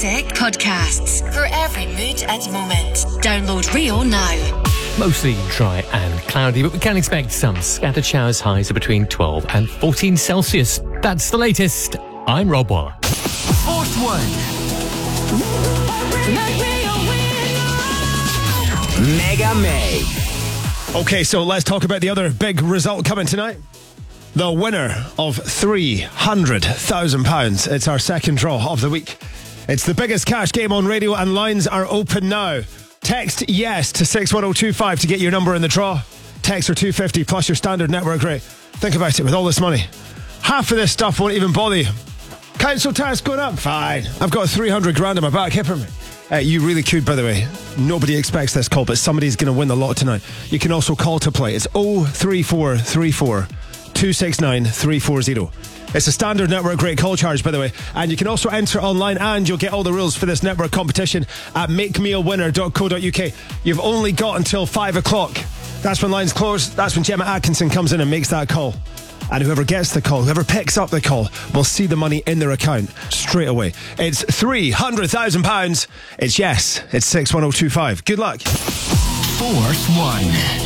Music podcasts for every mood and moment. Download Rio now. Mostly dry and cloudy, but we can expect some scattered showers. Highs are between 12 and 14 Celsius. That's the latest. I'm Rob Waller. Fourth one. Mega May. Okay, so let's talk about the other big result coming tonight. The winner of £300,000. It's our second draw of the week. It's the biggest cash game on radio, and lines are open now. Text yes to 61025 to get your number in the draw. Text for $250 plus your standard network rate. Think about it, with all this money, half of this stuff won't even bother you. Council tax going up? Fine. I've got 300 grand in my back hip for me. You really could, by the way. Nobody expects this call, but somebody's going to win the lot tonight. You can also call to play. It's 03434 269 340. It's a standard network rate call charge, by the way. And you can also enter online, and you'll get all the rules for this network competition at makemeawinner.co.uk. You've only got until 5 o'clock. That's when lines close. That's when Gemma Atkinson comes in and makes that call. And whoever gets the call, whoever picks up the call, will see the money in their account straight away. It's £300,000. It's yes. It's 61025. Good luck. Fourth one.